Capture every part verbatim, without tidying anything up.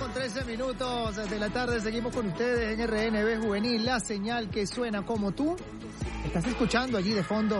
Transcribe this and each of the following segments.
con trece minutos de la tarde, seguimos con ustedes en R N B Juvenil, la señal que suena como tú. Estás escuchando allí de fondo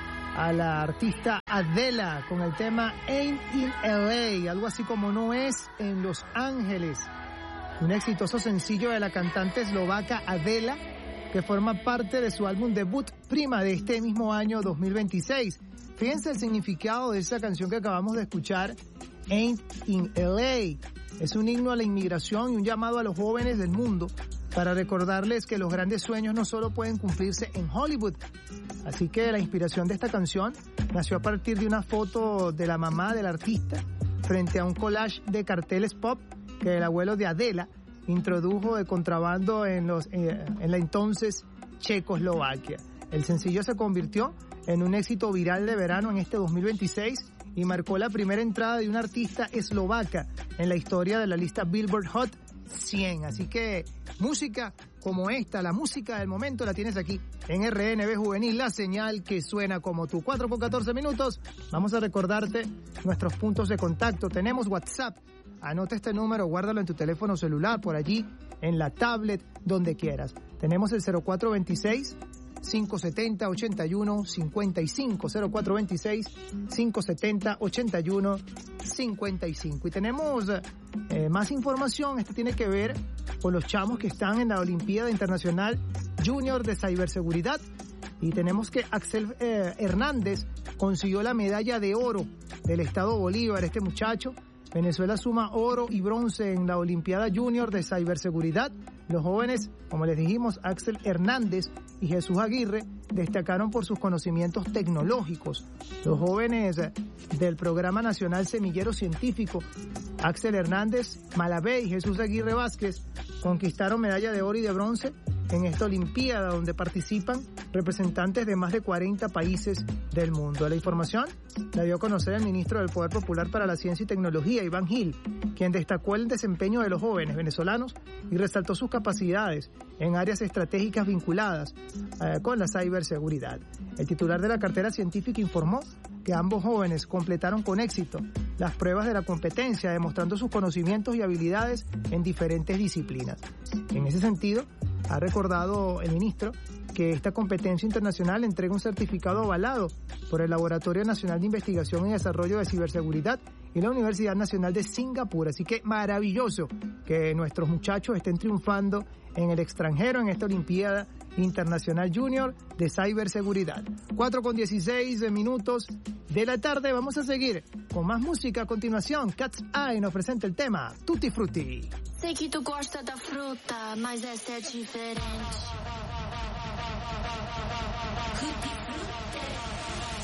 a la artista Adela con el tema Ain't in L A, algo así como No es en Los Ángeles. Un exitoso sencillo de la cantante eslovaca Adela, que forma parte de su álbum debut Prima de este mismo año dos mil veintiséis. Fíjense el significado de esa canción que acabamos de escuchar, Ain't in L A. Es un himno a la inmigración y un llamado a los jóvenes del mundo para recordarles que los grandes sueños no solo pueden cumplirse en Hollywood. Así que la inspiración de esta canción nació a partir de una foto de la mamá del artista frente a un collage de carteles pop que el abuelo de Adela introdujo de contrabando en, los, eh, en la entonces Checoslovaquia. El sencillo se convirtió en un éxito viral de verano en este dos mil veintiséis y marcó la primera entrada de una artista eslovaca en la historia de la lista Billboard Hot cien. Así que música como esta, la música del momento, la tienes aquí en R N B Juvenil, la señal que suena como tú. cuatro con catorce minutos. Vamos a recordarte nuestros puntos de contacto. Tenemos WhatsApp. Anota este número, guárdalo en tu teléfono celular, por allí, en la tablet, donde quieras. Tenemos el cero cuatro veintiséis, cinco setenta, ochenta y uno cincuenta y cinco, cero cuatro veintiséis, cinco setenta, ochenta y uno cincuenta y cinco. Y tenemos eh, más información. Esto tiene que ver con los chamos que están en la Olimpiada Internacional Junior de Ciberseguridad. Y tenemos que Axel eh, Hernández consiguió la medalla de oro del Estado Bolívar. Este muchacho, Venezuela suma oro y bronce en la Olimpiada Junior de Ciberseguridad. Los jóvenes, como les dijimos, Axel Hernández y Jesús Aguirre, destacaron por sus conocimientos tecnológicos. Los jóvenes del Programa Nacional Semillero Científico, Axel Hernández Malavé y Jesús Aguirre Vázquez, conquistaron medalla de oro y de bronce en esta Olimpiada, donde participan representantes de más de cuarenta países del mundo. La información la dio a conocer el ministro del Poder Popular para la Ciencia y Tecnología, Iván Gil, quien destacó el desempeño de los jóvenes venezolanos y resaltó sus capacidades en áreas estratégicas vinculadas eh, con la ciberseguridad. El titular de la cartera científica informó que ambos jóvenes completaron con éxito las pruebas de la competencia, demostrando sus conocimientos y habilidades en diferentes disciplinas. En ese sentido, ha recordado el ministro que esta competencia internacional entrega un certificado avalado por el Laboratorio Nacional de Investigación y Desarrollo de Ciberseguridad y la Universidad Nacional de Singapur. Así que maravilloso que nuestros muchachos estén triunfando en el extranjero en esta Olimpiada Internacional Junior de Ciberseguridad. cuatro con dieciséis minutos de la tarde. Vamos a seguir con más música a continuación. Cat's Eye nos presenta el tema Tutti Frutti. Sei que tu gosta da fruta, mas essa é diferente.